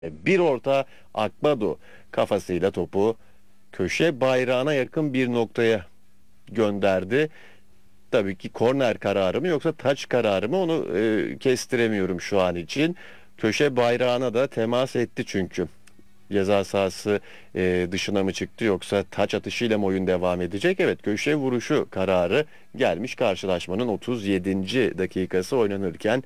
Bir orta Akbado kafasıyla topu köşe bayrağına yakın bir noktaya gönderdi. Tabii ki korner kararı mı yoksa taç kararı mı onu kestiremiyorum şu an için. Köşe bayrağına da temas etti çünkü. Ceza sahası dışına mı çıktı yoksa taç atışıyla mı oyun devam edecek? Evet, köşe vuruşu kararı gelmiş karşılaşmanın 37. dakikası oynanırken.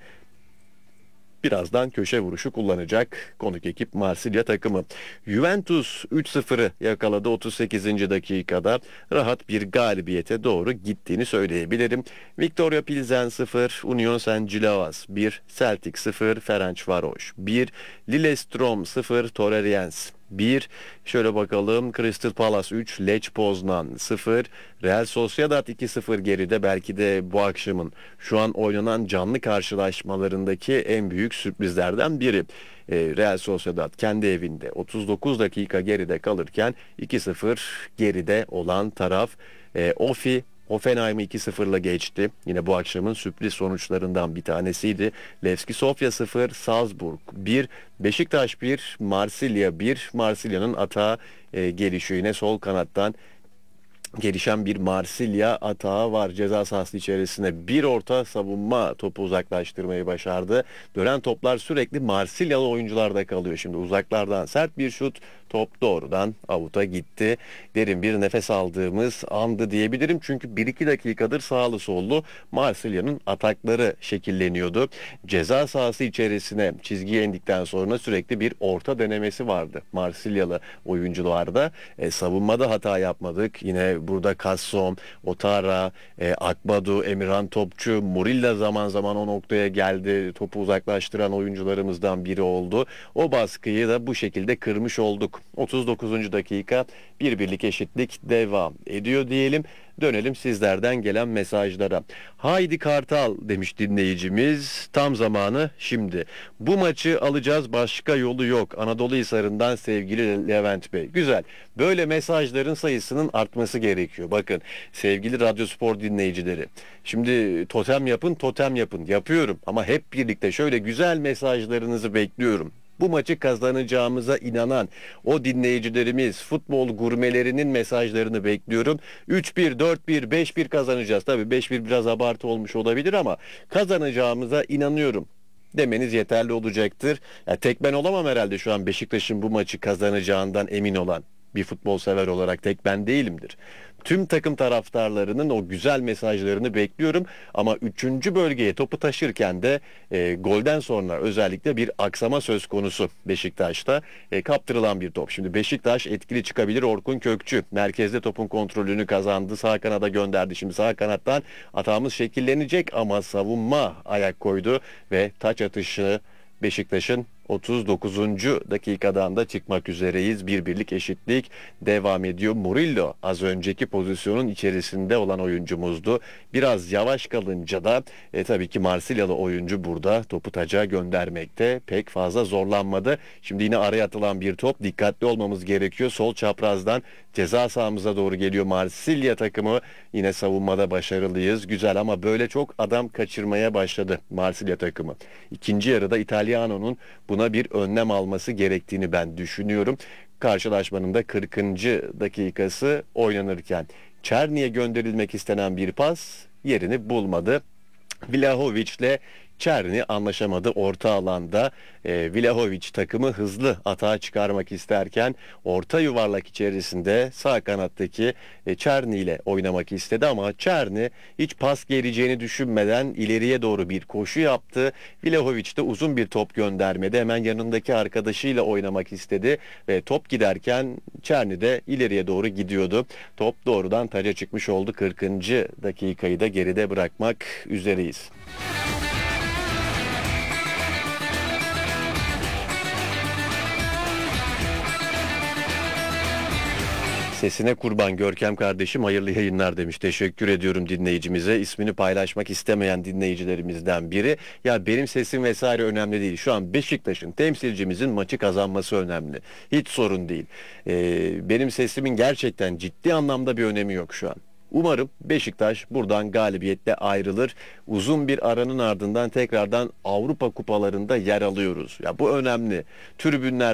Birazdan köşe vuruşu kullanacak konuk ekip Marsilya takımı. Juventus 3-0'ı yakaladı 38. dakikada. Rahat bir galibiyete doğru gittiğini söyleyebilirim. Viktoria Pilsen 0, Union Saint-Gilloise 1, Celtic 0, Ferencvaros 1, Lillestrøm 0, Torreriens 1. Şöyle bakalım. Crystal Palace 3, Lech Poznan 0, Real Sociedad 2-0 geride. Belki de bu akşamın şu an oynanan canlı karşılaşmalarındaki en büyük sürprizlerden biri. Real Sociedad kendi evinde 39 dakika geride kalırken 2-0 geride olan taraf. Hoffenheim'i 2-0'la geçti. Yine bu akşamın sürpriz sonuçlarından bir tanesiydi. Levski Sofia 0, Salzburg 1, Beşiktaş 1, Marsilya 1. Marsilya'nın atağa gelişi yine sol kanattan gelişen bir Marsilya atağı var. Ceza sahası içerisinde bir orta savunma topu uzaklaştırmayı başardı. Dönen toplar sürekli Marsilyalı oyuncularda kalıyor. Şimdi uzaklardan sert bir şut, top doğrudan avuta gitti. Derin bir nefes aldığımız andı diyebilirim. Çünkü 1-2 dakikadır sağlı sollu Marsilya'nın atakları şekilleniyordu. Ceza sahası içerisine çizgiye indikten sonra sürekli bir orta denemesi vardı Marsilyalı oyuncularda. Savunmada hata yapmadık. Yine burada Kassom, Otara, Akbadu, Emirhan Topçu, Murilla zaman zaman o noktaya geldi. Topu uzaklaştıran oyuncularımızdan biri oldu. O baskıyı da bu şekilde kırmış olduk. 39. dakika bir birlik eşitlik devam ediyor diyelim. Dönelim sizlerden gelen mesajlara. Haydi Kartal demiş dinleyicimiz. Tam zamanı şimdi. Bu maçı alacağız, başka yolu yok. Anadolu Hisarı'ndan sevgili Levent Bey. Güzel. Böyle mesajların sayısının artması gerekiyor. Bakın sevgili Radyospor dinleyicileri. Şimdi totem yapın, totem yapın. Yapıyorum ama hep birlikte şöyle güzel mesajlarınızı bekliyorum. Bu maçı kazanacağımıza inanan o dinleyicilerimiz, futbol gurmelerinin mesajlarını bekliyorum. 3-1, 4-1, 5-1 kazanacağız. Tabii 5-1 biraz abartı olmuş olabilir ama kazanacağımıza inanıyorum demeniz yeterli olacaktır. Ya tek ben olamam herhalde şu an Beşiktaş'ın bu maçı kazanacağından emin olan bir futbol sever olarak tek ben değilimdir. Tüm takım taraftarlarının o güzel mesajlarını bekliyorum ama 3. bölgeye topu taşırken de golden sonra özellikle bir aksama söz konusu Beşiktaş'ta. Kaptırılan bir top. Şimdi Beşiktaş etkili çıkabilir. Orkun Kökçü merkezde topun kontrolünü kazandı. Sağ kanada gönderdi. Şimdi sağ kanattan atağımız şekillenecek ama savunma ayak koydu ve taç atışı Beşiktaş'ın 39. dakikadan da çıkmak üzereyiz. Bir birlik eşitlik devam ediyor. Murillo az önceki pozisyonun içerisinde olan oyuncumuzdu. Biraz yavaş kalınca da tabii ki Marsilyalı oyuncu burada topu taca göndermekte pek fazla zorlanmadı. Şimdi yine araya atılan bir top. Dikkatli olmamız gerekiyor. Sol çaprazdan ceza sahamıza doğru geliyor Marsilya takımı. Yine savunmada başarılıyız. Güzel ama böyle çok adam kaçırmaya başladı Marsilya takımı. İkinci yarıda İtalyano'nun buna bir önlem alması gerektiğini ben düşünüyorum. Karşılaşmanın da 40. dakikası oynanırken Çerni'ye gönderilmek istenen bir pas yerini bulmadı. Vlahovic'le Çerni anlaşamadı orta alanda. Vlahovic takımı hızlı atağa çıkarmak isterken orta yuvarlak içerisinde sağ kanattaki Çerni ile oynamak istedi ama Çerni hiç pas geleceğini düşünmeden ileriye doğru bir koşu yaptı. Vlahovic de uzun bir top göndermedi. Hemen yanındaki arkadaşıyla oynamak istedi ve top giderken Çerni de ileriye doğru gidiyordu. Top doğrudan taca çıkmış oldu. 40. dakikayı da geride bırakmak üzereyiz. Sesine kurban Görkem kardeşim hayırlı yayınlar demiş. Teşekkür ediyorum dinleyicimize. İsmini paylaşmak istemeyen dinleyicilerimizden biri. Ya benim sesim vesaire önemli değil. Şu an Beşiktaş'ın temsilcimizin maçı kazanması önemli. Hiç sorun değil. Benim sesimin gerçekten ciddi anlamda bir önemi yok şu an. Umarım Beşiktaş buradan galibiyetle ayrılır. Uzun bir aranın ardından tekrardan Avrupa kupalarında yer alıyoruz. Ya bu önemli. Tribünler